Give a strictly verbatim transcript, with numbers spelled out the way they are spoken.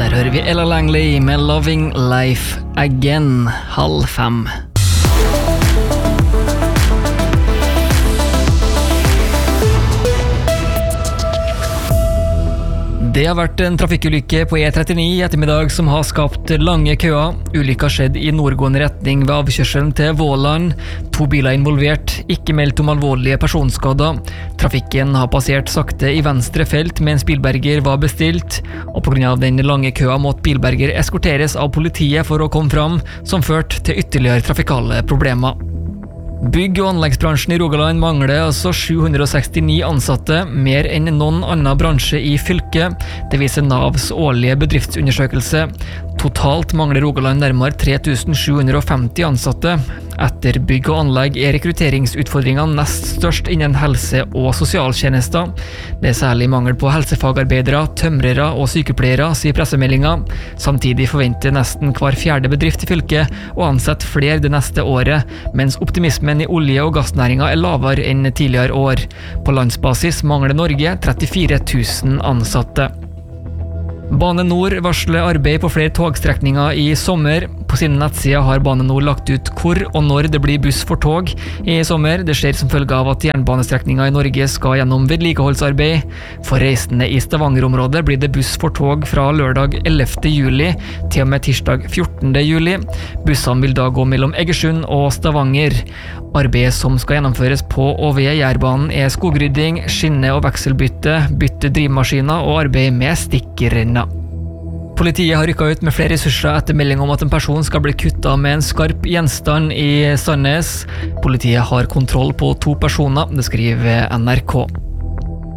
Her hører vi Ella Langley med Loving Life Again, halv fem. Det har vært en trafikkulykke på E trettini i ettermiddag som har skapt lange køer. Ulykka skjedde i nordgående retning ved avkjørselen til Våland. To biler involvert, ikke meldt om alvorlige personskader. Trafikken har passert sakte i venstre felt mens bilberger var bestilt, og på grunn av den lange køa måtte bilberger eskorteres av politiet for å komme fram, som førte til ytterligere trafikale problemer. Bygg- og anleggsbransjen i Rogaland mangler altså sju hundre og sekstini ansatte, mer enn noen annen bransje i fylket. Det viser Navs årlige bedriftsundersøkelse. Totalt mangler Rogaland nærmere tre tusen sju hundre og femti ansatte. Etter bygg og anlegg er rekrutteringsutfordringene nest størst innen helse- og sosialtjenester. Det er særlig mangel på helsefagarbeidere, tømrere og sykepleiere, sier pressemeldingen. Samtidig forventer nesten hver fjerde bedrift i fylket å ansette flere det neste året, mens optimismen i olje- og gassnæringen er lavere enn tidligere år. På landsbasis mangler Norge trettifire tusen ansatte. Bane Nor varsler arbeid på flere togstrekninger i sommer. På sine nettsider har Bane Nor lagt ut hvor og når det blir buss for tog i sommer. Det skjer som følge av at jernbanestrekninger i Norge skal gjennom vedlikeholdsarbeid. For reisende i Stavanger-området blir det buss for tog fra lørdag ellevte juli til og med tirsdag fjortende juli. Bussene vil da gå mellom Egersund og Stavanger. Arbeidet som skal gjennomføres på og ved Jærbanen er skogrydding, skinne- og vekselbytte, bytte drivmaskiner og arbeid med stikkrenner. Politiet har rykket ut med flere ressurser etter melding om at en person skal bli kuttet med en skarp gjenstand i Sandnes. Politiet har kontroll på to personer, det skriver N R K.